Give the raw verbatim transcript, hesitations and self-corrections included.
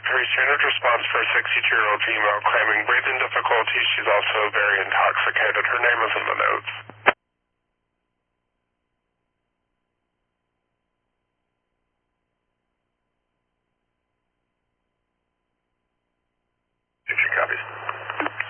a very standard response for a sixty-two-year-old female claiming breathing difficulties. She's also very intoxicated. Her name is in the notes.